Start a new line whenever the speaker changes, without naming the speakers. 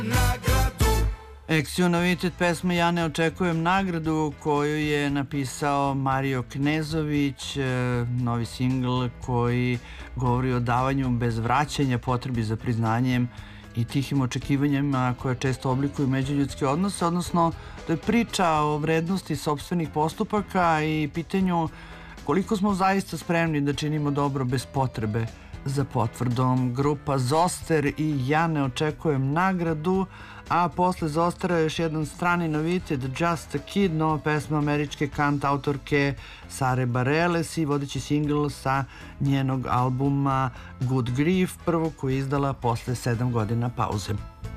Eksiju novitet pesme Ja ne očekujem nagradu koju je napisao Mario Knezović, novi singl koji govori o davanju bez vraćanja, potrebi za priznanjem i tihim očekivanjima koje često oblikuju međuljudske odnose, odnosno to je priča o vrednosti sopstvenih postupaka i pitanju koliko smo zaista spremni da činimo dobro bez potrebe za potvrdom. Grupa Zoster i Ja ne očekujem nagradu, a posle Zostera još jedan strani novitet, Just a Kid, nova pesma američke kantautorke Sare Bareilles i vodeći singl sa njenog albuma Good Grief, prvog koji je izdala posle 7 godina pauze.